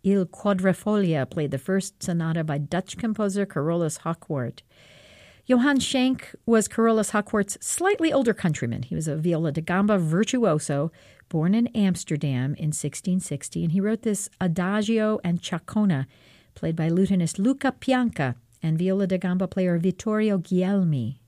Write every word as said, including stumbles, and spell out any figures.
Il Quadrifoglio played the first sonata by Dutch composer Carolus Hocquart. Johann Schenk was Carolus Hocquart's slightly older countryman. He was a viola da gamba virtuoso, born in Amsterdam in sixteen sixty, and he wrote this Adagio and Chacona, played by lutenist Luca Pianca and viola da gamba player Vittorio Guglielmi.